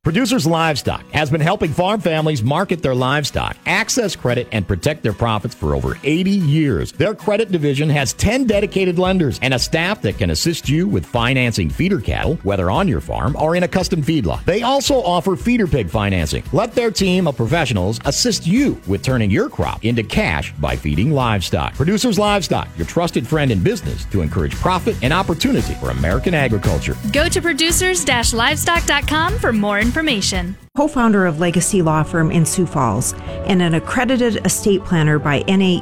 Producers Livestock has been helping farm families market their livestock, access credit, and protect their profits for over 80 years. Their credit division has 10 dedicated lenders and a staff that can assist you with financing feeder cattle, whether on your farm or in a custom feedlot. They also offer feeder pig financing. Let their team of professionals assist you with turning your crop into cash by feeding livestock. Producers Livestock, your trusted friend in business to encourage profit and opportunity for American agriculture. Go to producers-livestock.com for more information. Co-founder of Legacy Law Firm in Sioux Falls and an accredited estate planner by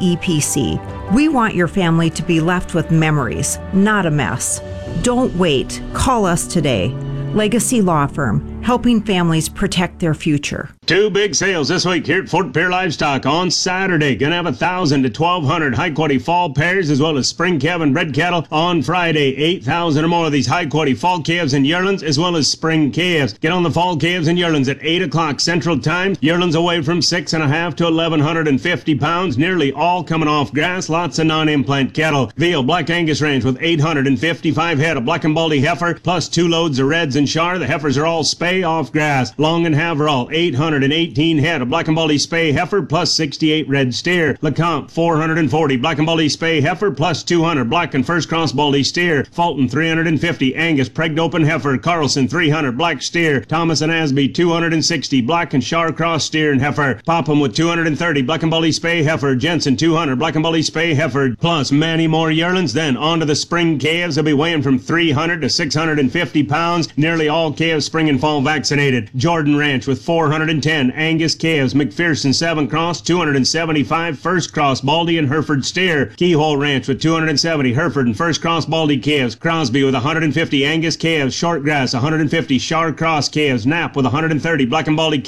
NAEPC, we want your family to be left with memories, not a mess. Don't wait. Call us today. Legacy Law Firm, helping families protect their future. Two big sales this week here at Fort Pierre Livestock. On Saturday, gonna have 1,000 to 1,200 high-quality fall pairs as well as spring calf and bred cattle. On Friday, 8,000 or more of these high-quality fall calves and yearlings as well as spring calves. Get on the fall calves and yearlings at 8 o'clock Central Time. Yearlings away from 6.5 to 1,150 pounds, nearly all coming off grass. Lots of non-implant cattle. Veal Black Angus range with 855 head of black and baldy heifer plus 2 loads of reds and char. The heifers are all spay off grass. Long and Haverall, 818 head of black and baldy spay heifer plus 68 red steer. LeCompte, 440 black and baldy spay heifer plus 200 black and first cross baldy steer. Fulton, 350 Angus pregged open heifer. Carlson, 300 black steer. Thomas and Asby, 260 black and char cross steer and heifer. Popham with 230 black and baldy spay heifer. Jensen, 200 black and baldy spay heifer plus many more yearlings. Then on to the spring calves. They'll be weighing from 300 to 650 pounds. Nearly all calves spring and fall vaccinated. Jordan Ranch with 410 Angus calves. McPherson 7 cross, 275 first cross baldy and Hereford steer. Keyhole Ranch with 270 Hereford and first cross baldy calves. Crosby with 150 Angus calves. Shortgrass 150 Char cross calves. Knapp with 130 black and baldy